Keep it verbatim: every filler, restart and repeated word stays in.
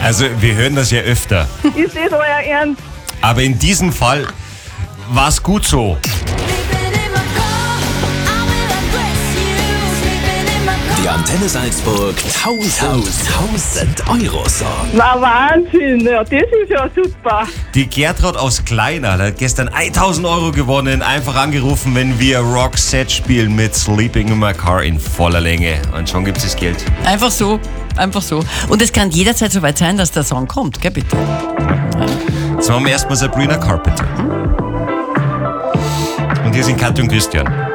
Also wir hören das ja öfter. Ist das euer Ernst? Aber in diesem Fall war es gut so. Die Antenne Salzburg tausend Euro Song. Na Wahnsinn, ja, das ist ja super. Die Gertrud aus Kleinal hat gestern tausend Euro gewonnen. Einfach angerufen, wenn wir Roxette spielen mit Sleeping in My Car in voller Länge. Und schon gibt es das Geld. Einfach so, einfach so. Und es kann jederzeit soweit sein, dass der Song kommt, gell bitte? Jetzt machen wir erstmal Sabrina Carpenter. Und hier sind Katja und Christian.